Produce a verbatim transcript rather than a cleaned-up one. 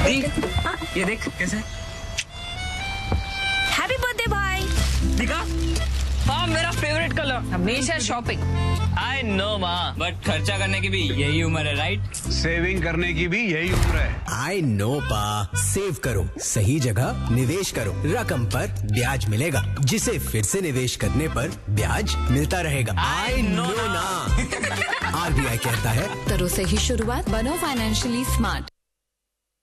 ये देख कैसे। हैप्पी बर्थडे भाई। दिखा। हाँ मेरा फेवरेट कलर। हमेशा शॉपिंग। आई नो माँ, बट खर्चा करने की भी यही उम्र है, राइट? सेविंग करने की भी यही उम्र है। आई नो पा, सेव करो, सही जगह निवेश करो, रकम पर ब्याज मिलेगा, जिसे फिर से निवेश करने पर ब्याज मिलता रहेगा। आई नो ना। आरबीआई कहता है करो सही शुरुआत, बनो फाइनेंशियली स्मार्ट।